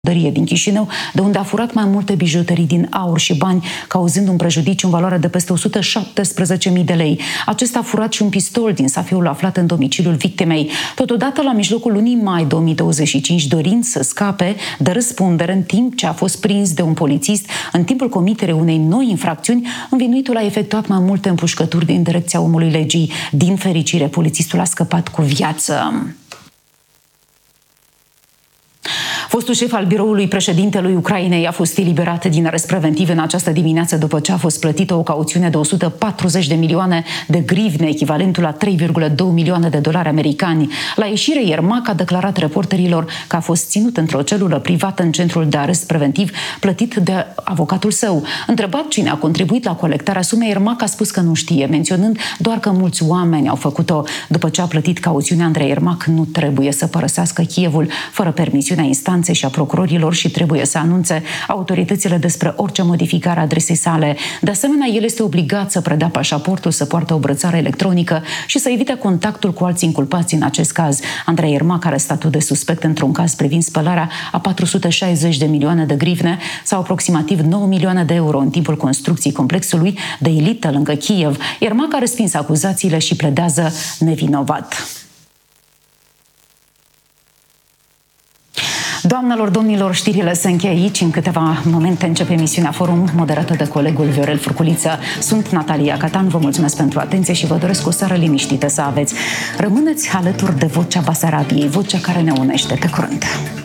din Chișinău, de unde a furat mai multe bijuterii din aur și bani, cauzând un prejudiciu în valoare de peste 117.000 de lei. Acesta a furat și un pistol din safiul aflat în domiciliul victimei. Totodată, la mijlocul lunii mai 2025, dorind să scape de răspundere în timp ce a fost prins de un polițist în timpul comiterii unei noi infracțiuni, învinuitul a efectuat mai multe împușcături din direcția omului legii. Din fericire, polițistul a scăpat cu viață. Fostul șef al biroului președintelui Ucrainei a fost eliberat din arest preventiv în această dimineață după ce a fost plătită o cauțiune de 140 de milioane de grivne, echivalentul la 3,2 milioane de dolari americani. La ieșire, Iermac a declarat reporterilor că a fost ținut într-o celulă privată în centrul de arest preventiv plătit de avocatul său. Întrebat cine a contribuit la colectarea sumei, Iermac a spus că nu știe, menționând doar că mulți oameni au făcut-o. După ce a plătit cauțiunea, Andrei Iermac nu trebuie să părăsească Kievul fără permisiunea instanței și a procurorilor și trebuie să anunțe autoritățile despre orice modificare a adresei sale. De asemenea, el este obligat să predea pașaportul, să poartă o brățară electronică și să evite contactul cu alți inculpați în acest caz. Andrei Iermac are statut de suspect într-un caz privind spălarea a 460 de milioane de grivne sau aproximativ 9 milioane de euro în timpul construcției complexului de elită lângă Kiev. Iermac a respins acuzațiile și pledează nevinovat. Doamnelor, domnilor, știrile se încheie aici. În câteva momente începe emisiunea Forum, moderată de colegul Viorel Furculiță. Sunt Natalia Catan, vă mulțumesc pentru atenție și vă doresc o seară liniștită să aveți. Rămâneți alături de Vocea Basarabiei, vocea care ne unește. Pe curând!